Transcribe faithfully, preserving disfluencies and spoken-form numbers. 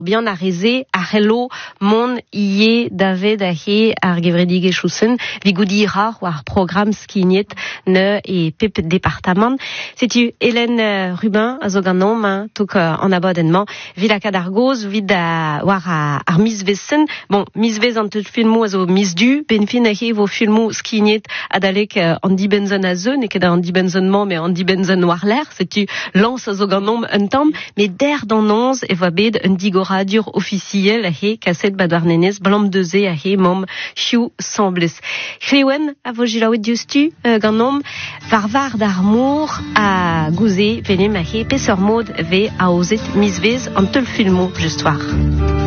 bien a reze a hello mon ie David a he ar gevredig e choussen vi goudi rar war programme skignet ne e pep département. C'est-tu Hélène Rubin a zo ganom hein, tok uh, en abonnement vilaka d'argoz vid a war a ar Miss Vessen. Bon, Miss Vez an tout filmou a zo Miss Du, ben fin a he vo filmou skignet adalek uh, an di benzon a zeun, e ket an di benzonnement, mais an di benzon war l'air. C'est-tu lance a zo ganom un tam, mais der dans onze e va bed un digoradur officiel a he kaset badwarnenez blam deze a he mom chiou sembles. Krewen a vo jilaouet diustu uh, ganom varvar d'armour a gouze venem a he pesor mod ve a ozet Miss Vez an teul filmou just war.